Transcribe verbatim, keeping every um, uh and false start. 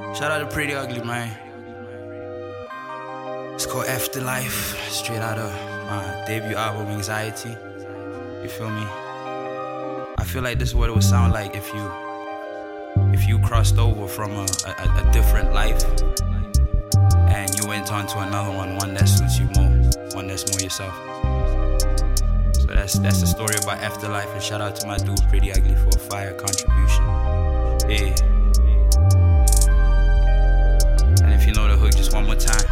Shout out to Pretty Ugly, man. It's called Afterlife, straight out of my debut album, Anxiety. You feel me? I feel like this is what it would sound like if you if you crossed over from a, a, a different life and you went on to another one, one that suits you more, one that's more yourself. So that's that's the story about Afterlife, and shout out to my dude Pretty Ugly for a fire contribution. Yeah. And if you know the hook, just one more time.